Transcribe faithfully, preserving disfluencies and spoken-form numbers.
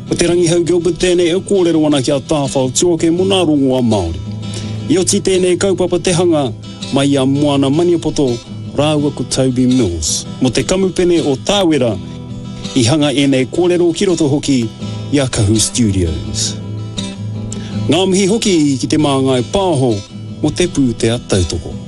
O te rangi hau Gilbert tēnei au kōrero ana ki a tāwhao tūake mo nā rongo a Māori. I oti tēnei kaupapa te hanga mai a Moana Maniapoto rāua ko Toby Mills. Mo te kamupene o Tāwera i hanga e nei kōrero ki roto hoki i a Kahu Studios. Ngā mihi hoki ki te māngai pāho mo te pūtea tautoko.